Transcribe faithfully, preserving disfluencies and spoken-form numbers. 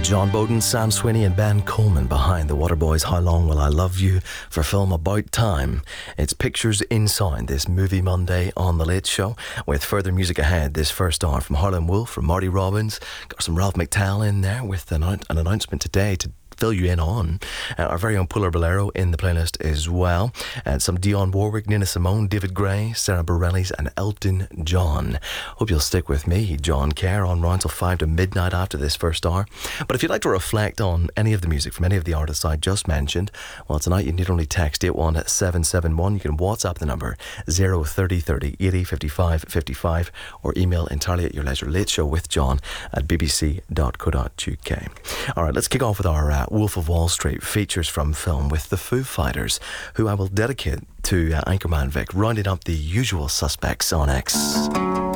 John Bowden, Sam Sweeney and Ben Coleman behind the Waterboys' How Long Will I Love You for film About Time. It's Pictures in Sound this Movie Monday on The Late Show, with further music ahead this first hour from Harlan Wolf, from Marty Robbins. Got some Ralph McTell in there with an, an announcement today to fill you in on. Uh, our very own Puller Bolero in the playlist as well. And some Dionne Warwick, Nina Simone, David Gray, Sarah Bareilles and Elton John. Hope you'll stick with me, John Kerr, on round till five to midnight after this first hour. But if you'd like to reflect on any of the music from any of the artists I just mentioned, well, tonight you need only text eight one seven seven one. You can WhatsApp the number zero thirty thirty eighty fifty-five fifty-five or email entirely at your leisure. Late Show with John at b b c dot co dot u k. All right, let's kick off with our uh, Wolf of Wall Street features from film with the Foo Fighters, who I will dedicate to uh, Anchorman Vic, rounding up the usual suspects on X.